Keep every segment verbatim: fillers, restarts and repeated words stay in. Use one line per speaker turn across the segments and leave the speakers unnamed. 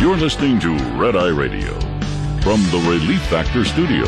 You're listening to Red Eye Radio from the Relief Factor Studios.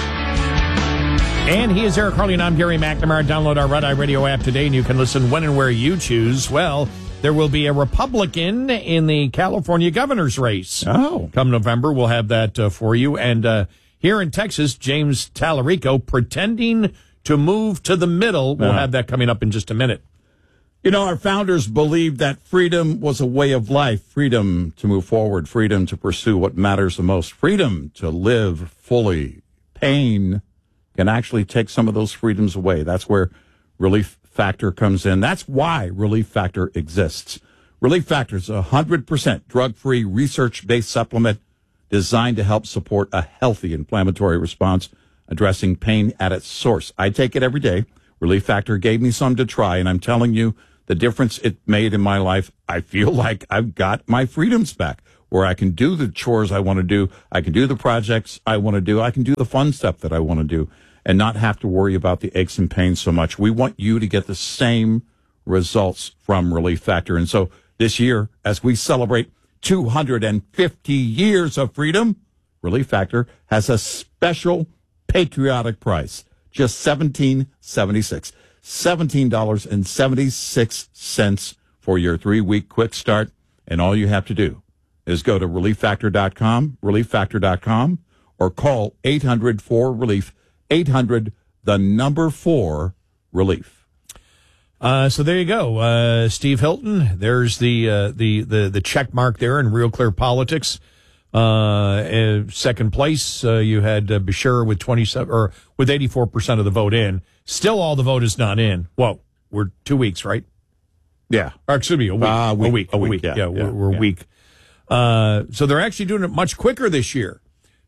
And he is Eric Harley, and I'm Gary McNamara. Download our Red Eye Radio app today, and you can listen when and where you choose. Well, there will be a Republican in the California governor's race.
Oh.
Come November, we'll have that uh, for you. And uh, here in Texas, James Tallarico pretending to move to the middle. We'll
Yeah.
have that coming up in just a minute.
You know, our founders believed that freedom was a way of life, freedom to move forward, freedom to pursue what matters the most, freedom to live fully. Pain can actually take some of those freedoms away. That's where Relief Factor comes in. That's why Relief Factor exists. Relief Factor is a one hundred percent drug-free, research-based supplement designed to help support a healthy inflammatory response, addressing pain at its source. I take it every day. Relief Factor gave me some to try, and I'm telling you, the difference it made in my life, I feel like I've got my freedoms back, where I can do the chores I want to do, I can do the projects I want to do, I can do the fun stuff that I want to do, and not have to worry about the aches and pains so much. We want you to get the same results from Relief Factor. And so this year, as we celebrate two hundred fifty years of freedom, Relief Factor has a special patriotic price, just seventeen seventy-six. seventeen dollars and seventy-six cents for your three-week quick start. And all you have to do is go to relief factor dot com, relief factor dot com, or call eight hundred four relief, eight hundred, the number four, relief.
Uh, so there you go. Uh, Steve Hilton, there's the, uh, the, the, the check mark there in Real Clear Politics. Uh, uh, second place, uh, you had uh, Bashir with twenty-seven or with eighty-four percent of the vote in. Still, all the vote is not in. Whoa, we're two weeks, right?
Yeah.
Or excuse me, a week.
Uh, week,
a week.
a
A
week,
week.
yeah,
Yeah,
yeah,
we're, we're
yeah.
a week. Uh, so they're actually doing it much quicker this year.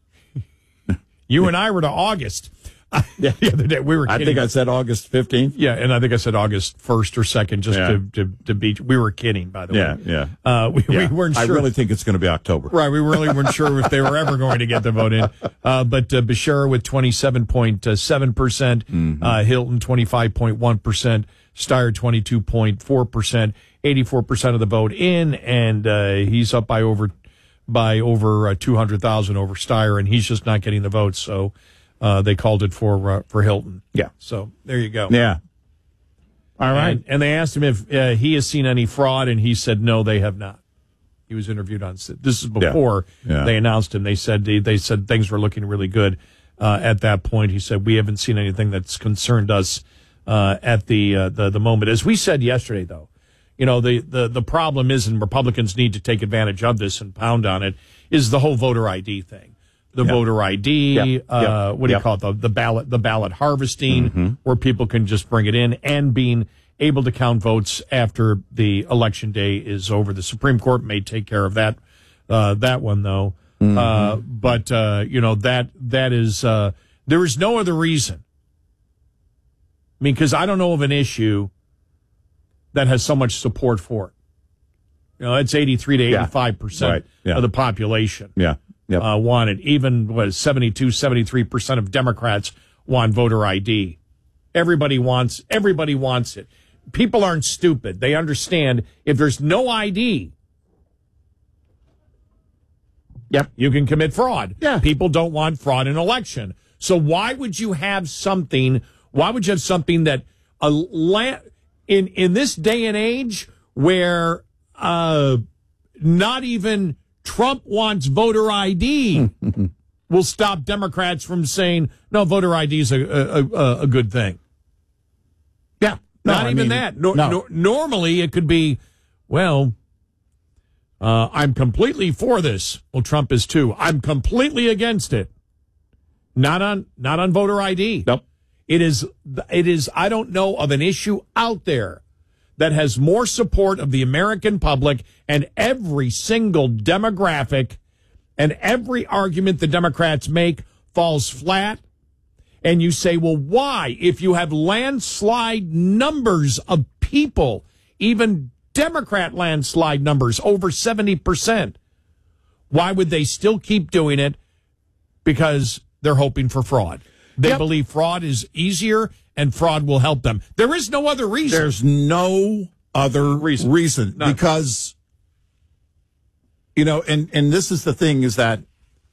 You and I were to August.
Yeah.
The other day we were
I
kidding.
think I said August fifteenth.
Yeah, and I think I said August first or second just
Yeah.
to, to, to beat. We were kidding, by the
Yeah,
way.
yeah.
Uh, we,
Yeah.
we weren't sure.
I really think it's going to be October.
Right, we really weren't sure if they were ever going to get the vote in. Uh, but uh, Bashir with twenty-seven point seven percent,
Mm-hmm.
uh, Hilton twenty-five point one percent, Steyer twenty-two point four percent, eighty-four percent of the vote in, and uh, he's up by over by over uh, two hundred thousand over Steyer, and he's just not getting the votes, so uh, they called it for uh, for Hilton.
Yeah.
So there you go.
Yeah. All right.
And, and they asked him if uh, he has seen any fraud, and he said no, they have not. He was interviewed on. This is before
Yeah. Yeah.
they announced him. They said they, they said things were looking really good uh, at that point. He said we haven't seen anything that's concerned us uh, at the, uh, the the moment. As we said yesterday, though, you know the, the the problem is, and Republicans need to take advantage of this and pound on it, is the whole voter I D thing. The
Yeah.
voter I D,
Yep.
uh,
Yep.
what do you
Yep.
call it? The, the ballot, the ballot harvesting,
Mm-hmm.
where people can just bring it in, and being able to count votes after the election day is over. The Supreme Court may take care of that, uh, that one though.
Mm-hmm.
Uh, but, uh, you know, that, that is, uh, there is no other reason. I mean, cause I don't know of an issue that has so much support for it. You know, it's eighty-three to
Yeah.
eighty-five percent
Right. Yeah.
of the population.
Yeah. Yep.
Uh, wanted. Even what seventy-two, seventy-three percent of Democrats want voter I D. Everybody wants. Everybody wants it. People aren't stupid. They understand if there's no I D,
Yep.
you can commit fraud.
Yeah.
People don't want fraud in election. So why would you have something? Why would you have something that a la- in in this day and age where uh, not even Trump wants voter I D will stop Democrats from saying, no, voter I D is a, a, a, a good thing.
Yeah. No,
Not
I
even
mean,
that. No,
no.
no- normally it could be, well, uh, I'm completely for this. Well, Trump is too. I'm completely against it. Not on, not on voter I D.
Nope.
It is, it is, I don't know of an issue out there that has more support of the American public, and every single demographic and every argument the Democrats make falls flat. And you say, well, why? If you have landslide numbers of people, even Democrat landslide numbers over seventy percent, why would they still keep doing it? Because they're hoping for fraud. They
Yep.
believe fraud is easier and fraud will help them. There is no other reason.
There's no other
Reason.
reason,
None.
because You know, and, and this is the thing is that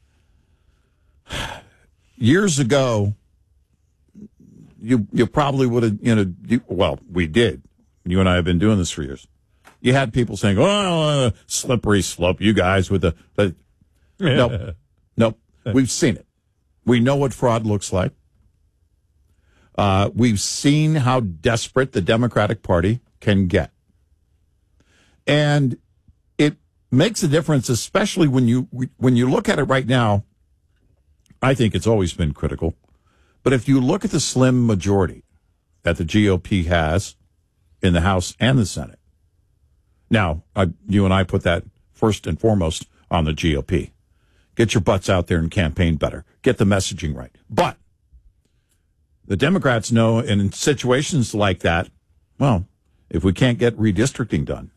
years ago, you you probably would have, you know, you, well, we did. You and I have been doing this for years. You had people saying, oh, uh, slippery slope, you guys with the, the nope, nope. We've seen it. We know what fraud looks like. Uh, we've seen how desperate the Democratic Party can get. And it makes a difference, especially when you when you look at it right now. I think it's always been critical. But if you look at the slim majority that the G O P has in the House and the Senate, now, I, you and I put that first and foremost on the G O P. Get your butts out there and campaign better. Get the messaging right. But the Democrats know in situations like that, well, if we can't get redistricting done,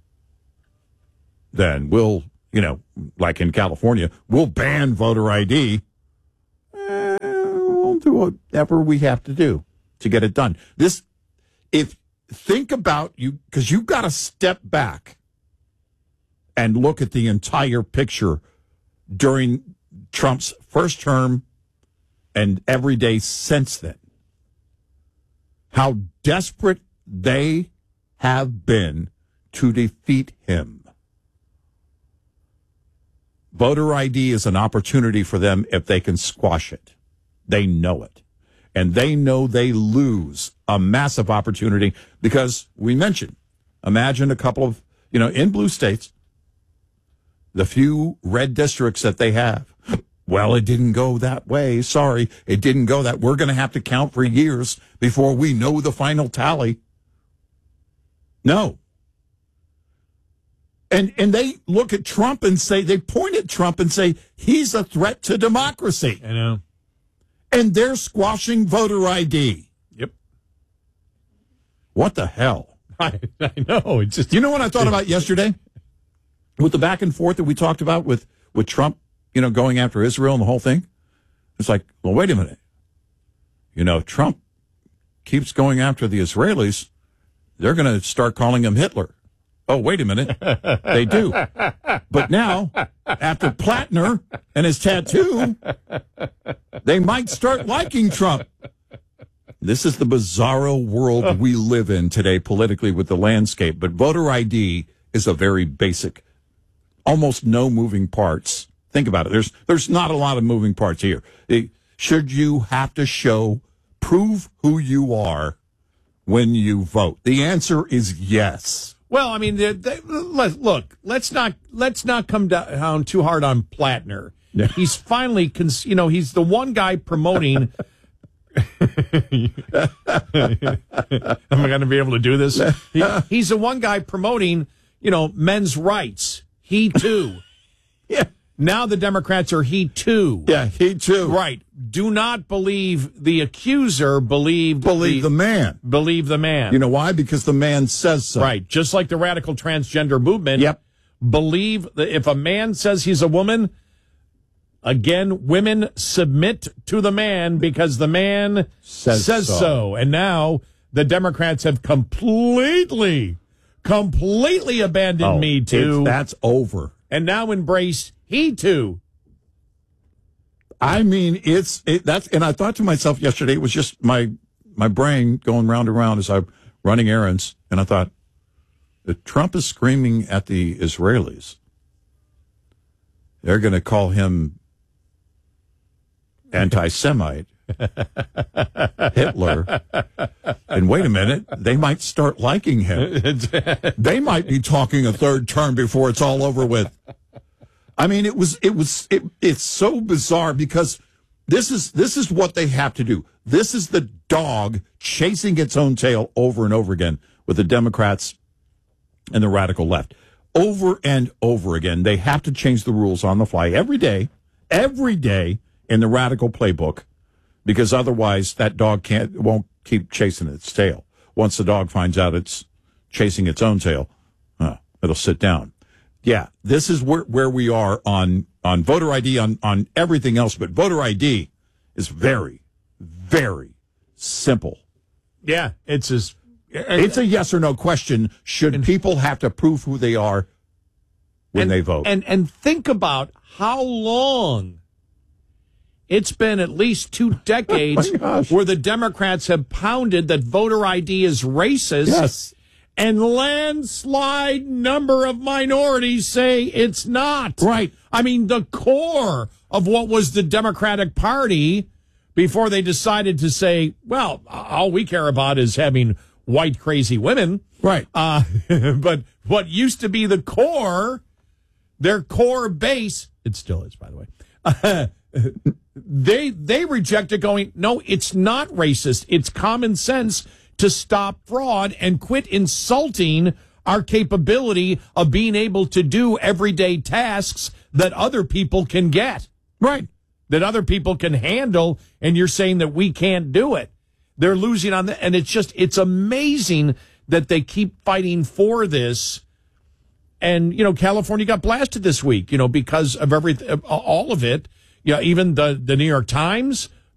then we'll, you know, like in California, we'll ban voter I D. Eh, we'll do whatever we have to do to get it done. This, if, think about you, because you've got to step back and look at the entire picture during Trump's first term and every day since then. How desperate they have been to defeat him. Voter I D is an opportunity for them if they can squash it. They know it. And they know they lose a massive opportunity because we mentioned, imagine a couple of, you know, in blue states, the few red districts that they have. Well, it didn't go that way. Sorry, it didn't go that. We're going to have to count for years before we know the final tally. No. And and they look at Trump and say, they point at Trump and say, he's a threat to democracy.
I know.
And they're squashing voter I D.
Yep.
What the hell?
I, I know. It's just,
you know what I thought about yesterday? With the back and forth that we talked about with, with Trump, you know, going after Israel and the whole thing. It's like, well, wait a minute. You know, Trump keeps going after the Israelis. They're going to start calling him Hitler. Oh, wait a minute. They do. But now, after Plattner and his tattoo, they might start liking Trump. This is the bizarro world we live in today politically with the landscape. But voter I D is a very basic, almost no moving parts. Think about it. There's there's not a lot of moving parts here. It, should you have to show, prove who you are when you vote? The answer is yes.
Well, I mean, they, they, let, look, let's not let's not come down too hard on Plattner.
Yeah.
He's finally, cons- you know, he's the one guy promoting. Am I going to be able to do this? He, he's the one guy promoting, you know, men's rights. He too.
Yeah.
Now the Democrats are he too.
Yeah, he too.
Right. Do not believe the accuser. Believe
Believe the, the man.
Believe the man.
You know why? Because the man says so.
Right. Just like the radical transgender movement.
Yep.
Believe that if a man says he's a woman, again, women submit to the man because the man
says,
says so. so. And now the Democrats have completely, completely abandoned
oh,
Me Too.
That's over.
And now embrace He Too.
I mean, it's it, that's, and I thought to myself yesterday, it was just my my brain going round and round as I'm running errands, and I thought, if Trump is screaming at the Israelis, they're going to call him anti-Semite, Hitler, and wait a minute, they might start liking him. They might be talking a third term before it's all over with. I mean, it was, it was, it, it's so bizarre because this is, this is what they have to do. This is the dog chasing its own tail over and over again with the Democrats and the radical left. Over and over again. They have to change the rules on the fly every day, every day in the radical playbook, because otherwise that dog can't, won't keep chasing its tail. Once the dog finds out it's chasing its own tail, uh, it'll sit down. Yeah, this is where, where we are on, on voter I D, on, on everything else, but voter I D is very, very simple.
Yeah, it's as...
It's a yes or no question. Should people have to prove who they are when
and,
they vote.
And and think about how long it's been, at least two decades,
oh
where the Democrats have pounded that voter I D is racist.
Yes.
And landslide number of minorities say it's not.
Right.
I mean, the core of what was the Democratic Party before they decided to say, well, all we care about is having white crazy women.
Right.
Uh, but what used to be the core, their core base, it still is, by the way, uh, they they rejected going, no, it's not racist. It's common sense to stop fraud and quit insulting our capability of being able to do everyday tasks that other people can get.
Right.
That other people can handle, and you're saying that we can't do it. They're losing on that, and it's just, it's amazing that they keep fighting for this. And, you know, California got blasted this week, you know, because of everything, all of it. Yeah, even the, the New York Times